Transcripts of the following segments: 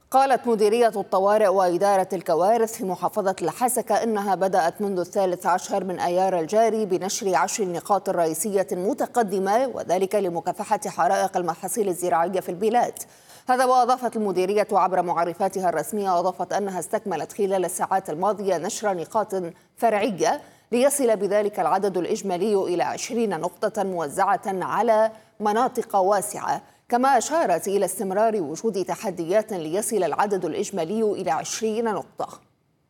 قالت مديرية الطوارئ وإدارة الكوارث في محافظة الحسكة إنها بدأت منذ 13 من أيار الجاري بنشر 10 نقاط رئيسية متقدمة، وذلك لمكافحة حرائق المحاصيل الزراعية في البلاد. هذا وأضافت المديرية عبر معرفاتها الرسمية، أضافت أنها استكملت خلال الساعات الماضية نشر نقاط فرعية ليصل بذلك العدد الإجمالي إلى 20 نقطة موزعة على مناطق واسعة. كما أشارت إلى استمرار وجود تحديات ليصل العدد الإجمالي إلى 20 نقطة.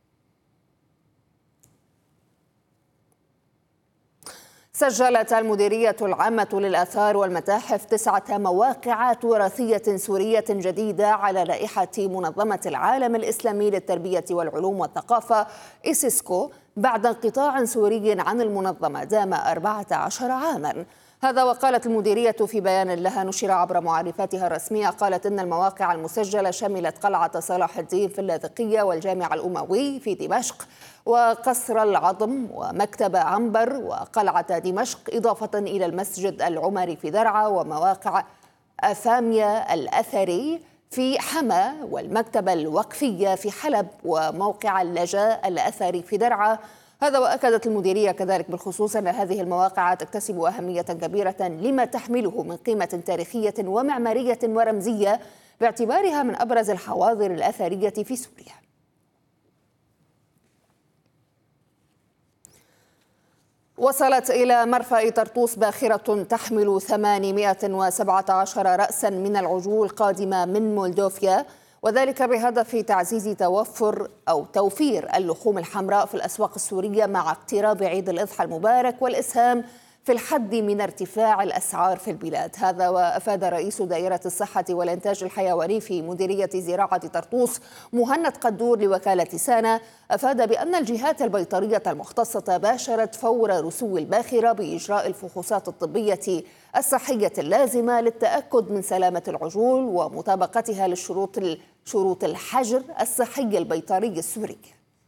سجلت المديرية العامة للآثار والمتاحف 9 مواقع تراثية سورية جديدة على لائحة منظمة العالم الإسلامي للتربية والعلوم والثقافة إيسيسكو بعد انقطاع سوري عن المنظمة دام 14 عاما. هذا وقالت المديرية في بيان لها نشر عبر معرفاتها الرسمية، قالت إن المواقع المسجلة شملت قلعة صلاح الدين في اللاذقية والجامع الأموي في دمشق وقصر العظم ومكتب عنبر وقلعة دمشق، إضافة إلى المسجد العمري في درعا ومواقع أفاميا الأثري في حما والمكتبة الوقفية في حلب وموقع اللجاء الأثري في درعا. هذا وأكدت المديرية كذلك بالخصوص أن هذه المواقع تكتسب أهمية كبيرة لما تحمله من قيمة تاريخية ومعمارية ورمزية باعتبارها من أبرز الحواضر الأثرية في سوريا. وصلت إلى مرفأ طرطوس باخرة تحمل 817 رأسا من العجول قادمة من مولدوفيا، وذلك بهدف تعزيز توفير اللحوم الحمراء في الأسواق السورية مع اقتراب عيد الأضحى المبارك والإسهام في الحد من ارتفاع الأسعار في البلاد. هذا وأفاد رئيس دائرة الصحة والإنتاج الحيواني في مديرية زراعة طرطوس مهند قدور لوكالة سانا، أفاد بأن الجهات البيطرية المختصة باشرت فور رسو الباخرة بإجراء الفحوصات الطبية الصحية اللازمة للتأكد من سلامة العجول ومطابقتها شروط الحجر الصحي البيطري السوري.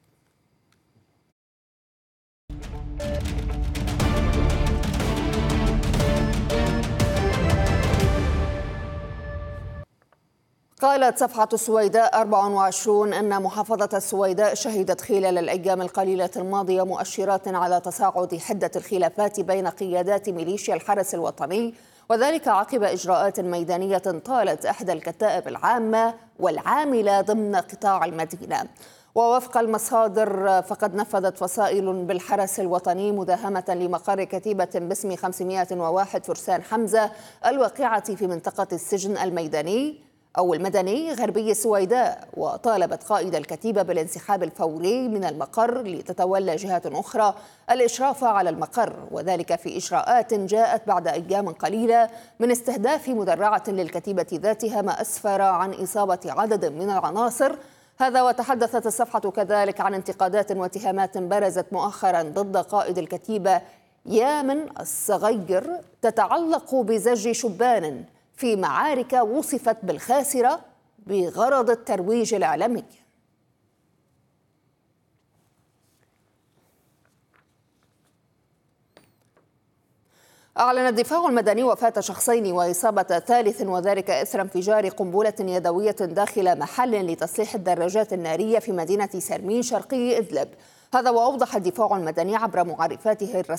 قالت صفحة السويداء 24 أن محافظة السويداء شهدت خلال الأيام القليلة الماضية مؤشرات على تصاعد حدة الخلافات بين قيادات ميليشيا الحرس الوطني، وذلك عقب إجراءات ميدانية طالت إحدى الكتائب العامة والعاملة ضمن قطاع المدينة. ووفق المصادر فقد نفذت فصائل بالحرس الوطني مداهمة لمقر كتيبة باسم 501 فرسان حمزة الواقعة في منطقة السجن المدني غربي السويداء، وطالبت قائد الكتيبة بالانسحاب الفوري من المقر لتتولى جهات أخرى الإشراف على المقر، وذلك في إجراءات جاءت بعد أيام قليلة من استهداف مدرعة للكتيبة ذاتها، ما أسفر عن إصابة عدد من العناصر. هذا وتحدثت الصفحة كذلك عن انتقادات واتهامات برزت مؤخرا ضد قائد الكتيبة يامن الصغير تتعلق بزج شبان في معارك وصفت بالخاسرة بغرض الترويج الإعلامي. أعلن الدفاع المدني وفاة شخصين وإصابة ثالث، وذلك إثر انفجار قنبلة يدوية داخل محل لتصليح الدراجات النارية في مدينة سرمين شرقي إدلب. هذا وأوضح الدفاع المدني عبر معرفاته الرسمية